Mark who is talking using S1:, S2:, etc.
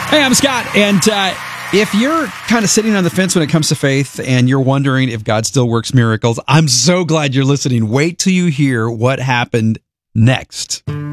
S1: Hey, I'm Scott, and if you're kind of sitting on the fence when it comes to faith and you're wondering if God still works miracles, I'm so glad you're listening. Wait till you hear what happened next.